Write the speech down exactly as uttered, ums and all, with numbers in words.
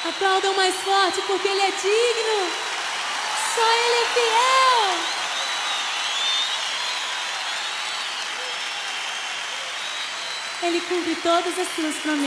Aplaudam mais forte, porque Ele é digno. Só Ele é fiel. Ele cumpre todas as suas promessas.